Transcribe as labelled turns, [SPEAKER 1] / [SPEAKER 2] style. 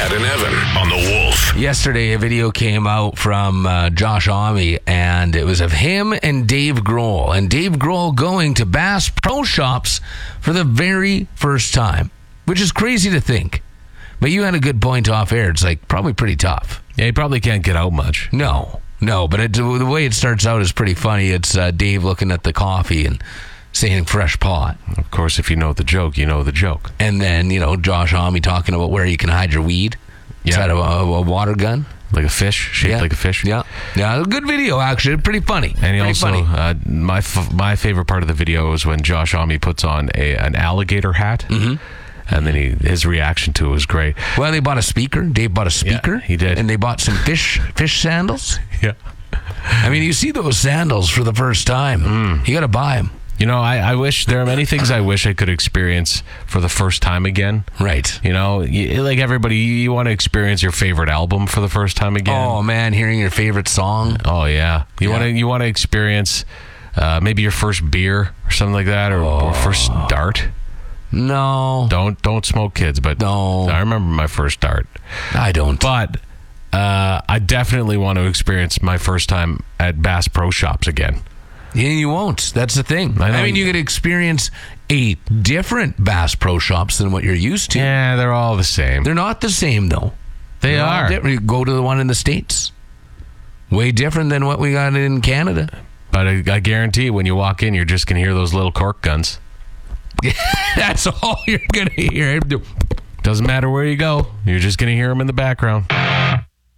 [SPEAKER 1] Brad and Evan on the Wolf.
[SPEAKER 2] Yesterday, a video came out from Josh Homme, and it was of him and Dave Grohl. And Dave Grohl going to Bass Pro Shops for the very first time, which is crazy to think. But you had a good point off air. It's like probably pretty tough.
[SPEAKER 3] Yeah, he probably can't get out much.
[SPEAKER 2] No, but the way it starts out is pretty funny. It's Dave looking at the coffee and saying fresh pot.
[SPEAKER 3] Of course, if you know the joke, you know the joke.
[SPEAKER 2] And then, Josh Homme talking about where you can hide your weed. Is that a water gun?
[SPEAKER 3] Like a fish, shaped like a fish.
[SPEAKER 2] Yeah, a good video, actually. Pretty funny.
[SPEAKER 3] And he also, my favorite part of the video is when Josh Homme puts on an alligator hat. Mm-hmm. And then his reaction to it was great.
[SPEAKER 2] Well, they bought a speaker. Dave bought a speaker.
[SPEAKER 3] Yeah, he did.
[SPEAKER 2] And they bought some fish sandals.
[SPEAKER 3] Yeah.
[SPEAKER 2] I mean, you see those sandals for the first time. You got to buy them.
[SPEAKER 3] I wish, there are many things I wish I could experience for the first time again.
[SPEAKER 2] Right.
[SPEAKER 3] Like everybody, you want to experience your favorite album for the first time again.
[SPEAKER 2] Oh, man, hearing your favorite song.
[SPEAKER 3] Oh, yeah. You want to experience maybe your first beer or something like that, or first dart.
[SPEAKER 2] No.
[SPEAKER 3] Don't smoke, kids, but
[SPEAKER 2] no.
[SPEAKER 3] I remember my first dart.
[SPEAKER 2] I don't.
[SPEAKER 3] But I definitely want to experience my first time at Bass Pro Shops again.
[SPEAKER 2] Yeah, you won't. That's the thing. I mean, you could experience a different Bass Pro Shops than what you're used to.
[SPEAKER 3] Yeah, they're all the same.
[SPEAKER 2] They're not the same, though.
[SPEAKER 3] They are.
[SPEAKER 2] You go to the one in the States. Way different than what we got in Canada.
[SPEAKER 3] But I guarantee when you walk in, you're just going to hear those little cork guns.
[SPEAKER 2] That's all you're going to hear.
[SPEAKER 3] Doesn't matter where you go. You're just going to hear them in the background.